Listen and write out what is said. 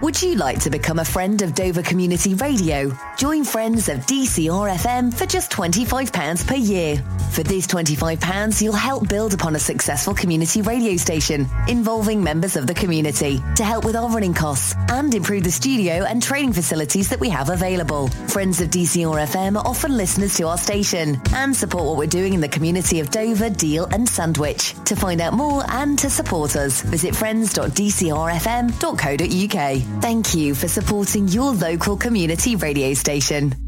Would you like to become a friend of Dover Community Radio? Join Friends of DCR-FM for just £25 per year. For this £25, you'll help build upon a successful community radio station involving members of the community to help with our running costs and improve the studio and training facilities that we have available. Friends of DCR-FM often listeners to our station and support what we're doing in the community of Dover, Deal and Sandwich. To find out more and to support us, visit friends.dcrfm.co.uk. Thank you for supporting your local community radio station.